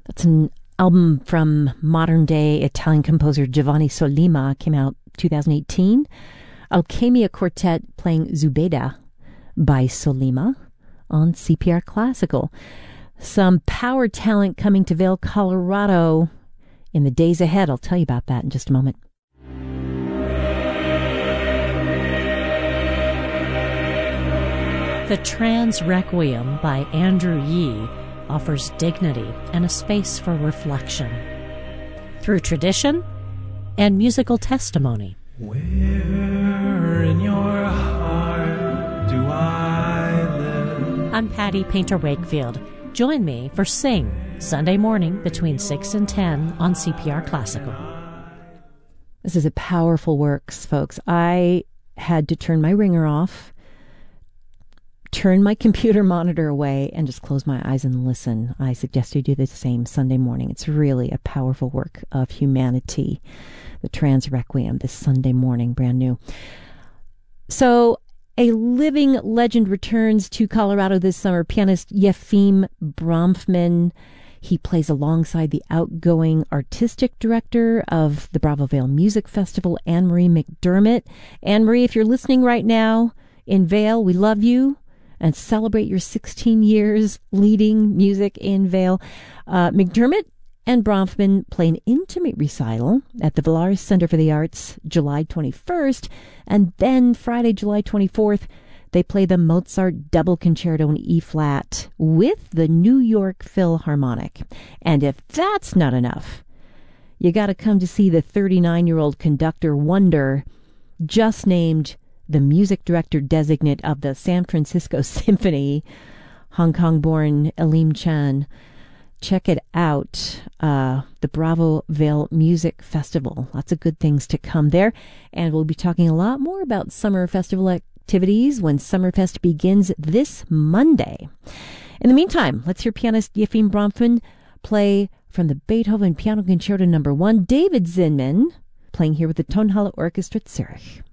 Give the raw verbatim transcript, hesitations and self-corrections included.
That's an album from modern-day Italian composer Giovanni Sollima. Came out two thousand eighteen. Alchemia Quartet playing Zubeida by Sollima on C P R Classical. Some power talent coming to Vail, Colorado in the days ahead. I'll tell you about that in just a moment. The Trans Requiem by Andrew Yee offers dignity and a space for reflection through tradition and musical testimony. Where in your heart do I live? I'm Patty Painter Wakefield. Join me for Sing, Sunday morning between six and ten on C P R Classical. This is a powerful works, folks. I had to turn my ringer off, turn my computer monitor away, and just close my eyes and listen. I suggest you do the same Sunday morning. It's really a powerful work of humanity. The Trans Requiem, this Sunday morning, brand new. So, a living legend returns to Colorado this summer. Pianist Yefim Bronfman. He plays alongside the outgoing artistic director of the Bravo Vail Music Festival, Anne-Marie McDermott. Anne-Marie, if you're listening right now in Vail, we love you and celebrate your sixteen years leading music in Vail. Uh, McDermott and Bronfman play an intimate recital at the Valaris Center for the Arts July twenty-first, and then Friday, July twenty-fourth, they play the Mozart Double Concerto in E-flat with the New York Philharmonic. And if that's not enough, you got to come to see the thirty-nine-year-old conductor wonder, just named the music director designate of the San Francisco Symphony, Hong Kong-born Elim Chan. Check it out, uh, the Bravo Vail Music Festival. Lots of good things to come there. And we'll be talking a lot more about summer festival activities when Summerfest begins this Monday. In the meantime, let's hear pianist Yefim Bronfman play from the Beethoven Piano Concerto Number One. David Zinman playing here with the Tonhalle Orchestra Zurich.